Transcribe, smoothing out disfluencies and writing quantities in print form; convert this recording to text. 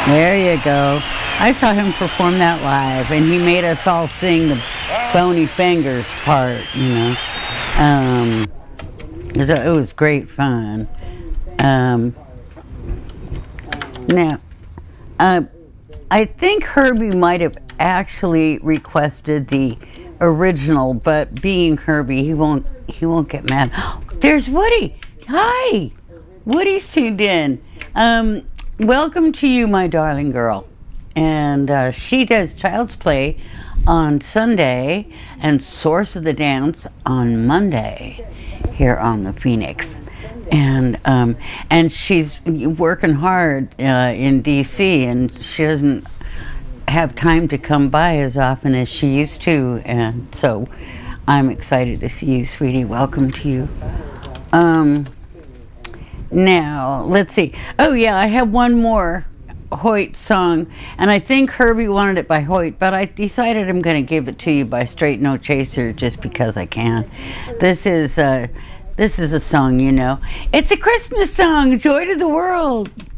There you go. I saw him perform that live, and he made us all sing the Bony Fingers part, you know. It was great fun. Now, I think Herbie might have actually requested the original, but being Herbie, he won't get mad. There's Woody. Hi, Woody's tuned in. Welcome to you, my darling girl. And she does Child's Play on Sunday and Source of the Dance on Monday here on the Phoenix. And she's working hard in D.C. and she doesn't have time to come by as often as she used to. And so I'm excited to see you, sweetie. Welcome to you. Now, let's see. Oh, yeah, I have one more Hoyt song, and I think Herbie wanted it by Hoyt, but I decided I'm going to give it to you by Straight No Chaser just because I can. This is a song, you know. It's a Christmas song, Joy to the World.